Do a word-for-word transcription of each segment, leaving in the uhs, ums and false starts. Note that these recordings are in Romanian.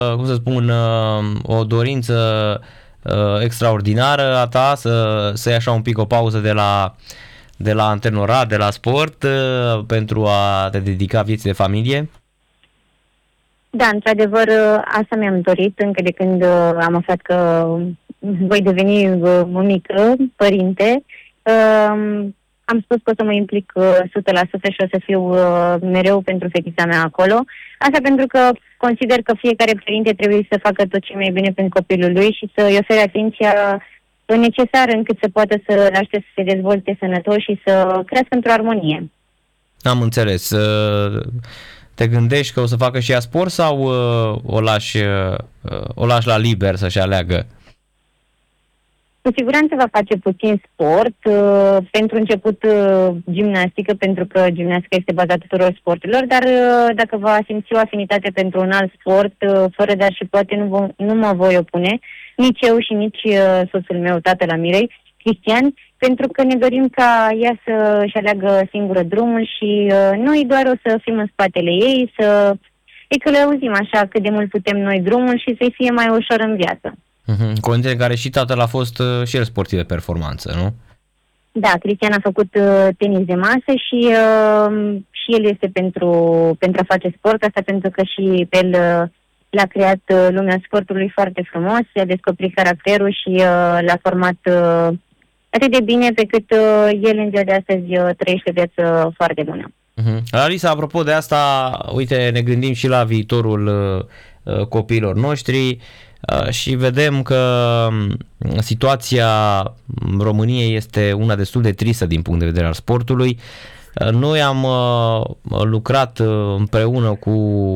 cum să spun, o dorință extraordinară a ta să, să iei așa un pic o pauză de la, de la antrenorat, de la sport, pentru a te dedica vieții de familie? Da, într-adevăr, asta mi-am dorit încă de când am aflat că voi deveni mămică, părinte. Am spus că o să mă implic o sută la sută și o să fiu mereu pentru fetița mea acolo. Asta pentru că consider că fiecare părinte trebuie să facă tot ce mai bine pentru copilul lui și să îi ofere atenția necesară încât să poată să laște să se dezvolte sănătos și să crească într-o armonie. Am înțeles. Te gândești că o să facă și ea sport sau o lași, o lași la liber să-și aleagă? Cu siguranță va face puțin sport, uh, pentru început uh, gimnastică, pentru că gimnastica este baza tuturor sporturilor, dar uh, dacă va simți o afinitate pentru un alt sport, uh, fără dar și poate nu, vom, nu mă voi opune, nici eu și nici uh, soțul meu, tatăl Mirei, Cristian, pentru că ne dorim ca ea să-și aleagă singură drumul și uh, noi doar o să fim în spatele ei, să îi călăuzim așa cât de mult putem noi drumul și să-i fie mai ușor în viață. În condiții în care și tatăl a fost uh, și el sportiv de performanță, nu? Da, Cristian a făcut uh, tenis de masă și, uh, și el este pentru, pentru a face sport, asta pentru că și pe el uh, l-a creat uh, lumea sportului foarte frumos, a descoperit caracterul și uh, l-a format uh, atât de bine pe cât uh, el în ziua de astăzi uh, trăiește o viață foarte bună. Uh-huh. Alisa, apropo de asta, uite, ne gândim și la viitorul uh, copiilor noștri. Și vedem că situația României este una destul de tristă din punct de vedere al sportului. Noi am lucrat împreună cu,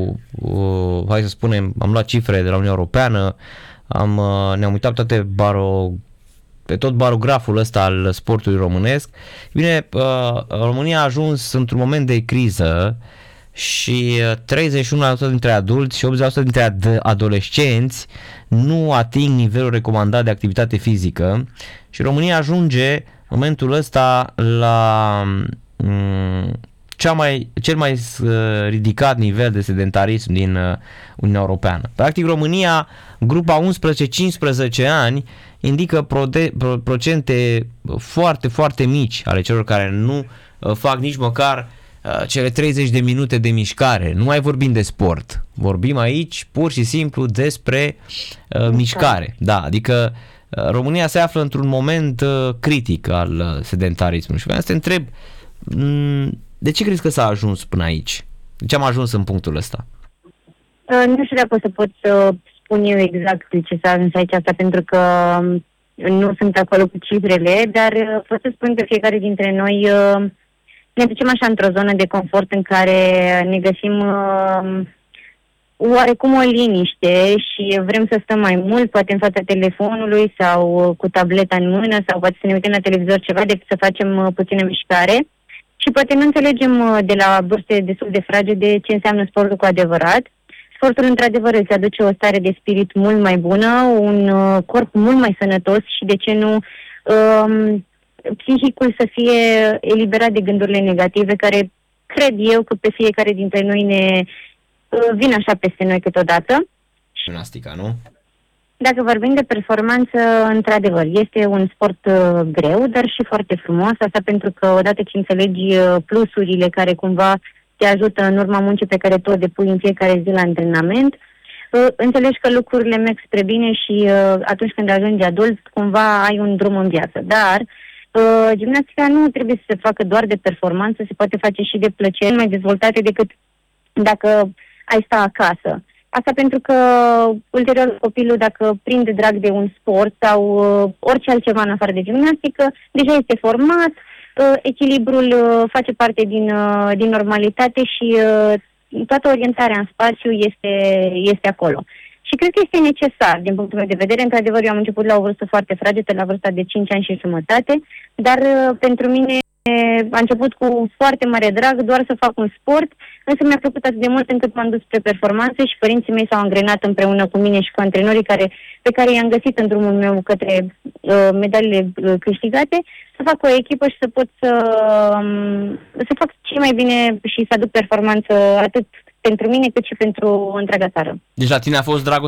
hai să spunem, am luat cifre de la Uniunea Europeană, am, ne-am uitat toate baro, pe tot barograful ăsta al sportului românesc. Bine, România a ajuns într-un moment de criză și treizeci și unu la sută dintre adulți și optzeci la sută dintre adolescenți nu ating nivelul recomandat de activitate fizică și România ajunge în momentul ăsta la m- cea mai, cel mai ridicat nivel de sedentarism din Uniunea Europeană. Practic România, grupa unsprezece cincisprezece ani, indică prode, pro, procente foarte, foarte mici ale celor care nu fac nici măcar cele treizeci de minute de mișcare. Nu mai vorbim de sport. Vorbim aici pur și simplu despre uh, mișcare. Da, adică uh, România se află într-un moment uh, critic al uh, sedentarismului. Și vreau să te întreb, m- de ce crezi că s-a ajuns până aici? De ce am ajuns în punctul ăsta? Uh, nu știu dacă pot să pot să spun eu exact de ce s-a ajuns aici, asta pentru că nu sunt acolo cu cifrele, dar uh, pot să spun că fiecare dintre noi uh, ne ducem așa într-o zonă de confort în care ne găsim uh, oarecum o liniște și vrem să stăm mai mult, poate în fața telefonului sau cu tableta în mână sau poate să ne uităm la televizor ceva decât să facem uh, puțină mișcare și poate nu înțelegem uh, de la vârste destul de fragede ce înseamnă sportul cu adevărat. Sportul într-adevăr îți aduce o stare de spirit mult mai bună, un uh, corp mult mai sănătos și de ce nu uh, psihicul să fie eliberat de gândurile negative care cred eu că pe fiecare dintre noi ne uh, vin așa peste noi câteodată. Gimnastica, nu? Dacă vorbim de performanță, într-adevăr, este un sport uh, greu, dar și foarte frumos. Asta pentru că odată ce înțelegi uh, plusurile care cumva te ajută în urma muncii pe care tu o depui în fiecare zi la antrenament, uh, înțelegi că lucrurile merg spre bine și uh, atunci când ajungi adult, cumva ai un drum în viață. Dar uh, gimnastica nu trebuie să se facă doar de performanță, se poate face și de plăceri mai dezvoltate decât dacă ai sta acasă. Asta pentru că ulterior copilul, dacă prinde drag de un sport sau uh, orice altceva în afară de gimnastică, deja este format, uh, echilibrul uh, face parte din, uh, din normalitate și uh, toată orientarea în spațiu este, este acolo. Și cred că este necesar, din punctul meu de vedere. Într-adevăr, eu am început la o vârstă foarte fragedă, la vârsta de cinci ani și jumătate, dar uh, pentru mine a început cu foarte mare drag doar să fac un sport, însă mi-a plăcut atât de mult încât m-am dus spre performanță și părinții mei s-au angrenat împreună cu mine și cu antrenorii care, pe care i-am găsit în drumul meu către uh, medaliile uh, câștigate, să fac o echipă și să pot să, um, să fac ce mai bine și să aduc performanță atât pentru mine cât și pentru întreaga țară. Deci la tine a fost dragostea